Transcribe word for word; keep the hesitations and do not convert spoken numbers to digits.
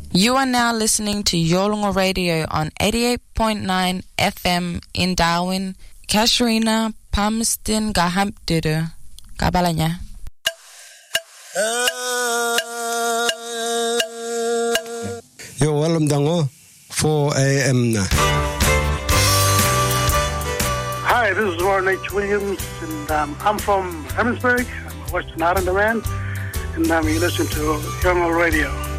You are now listening to Yolngu Radio on eighty-eight point nine F M in Darwin. Kasharina Palmerston Gahampdidu. Kabalanya. Yo, welcome dango. four a.m. Hi, this is Warren H. Williams, and um, I'm from Emmitsburg. I'm a Western Islander man, and um, you listen to Yolngu Radio.